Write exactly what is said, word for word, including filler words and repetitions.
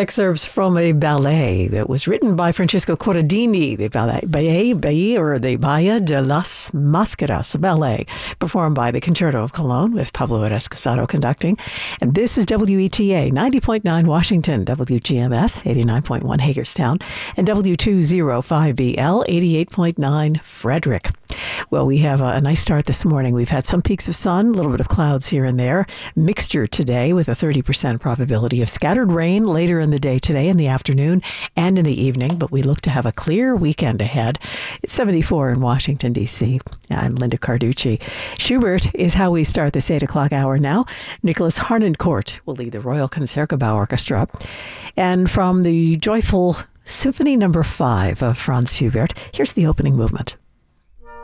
excerpts from a ballet that was written by Francesco Corradini, the ballet, ballet, ballet or the Balla de las Máscaras ballet, performed by the Concerto of Cologne with Pablo Erescasado conducting. And this is W E T A ninety point nine Washington, W G M S eighty-nine point one Hagerstown, and W two oh five B L eighty-eight point nine Frederick. Well, we have a, a nice start this morning. We've had some peaks of sun, a little bit of clouds here and there. Mixture today with a thirty percent probability of scattered rain later in the day today in the afternoon and in the evening. But we look to have a clear weekend ahead. It's seventy-four in Washington, D C. I'm Linda Carducci. Schubert is how we start this eight o'clock hour now. Nicholas Harnoncourt will lead the Royal Concertgebouw Orchestra. And from the joyful Symphony Number Five of Franz Schubert, here's the opening movement.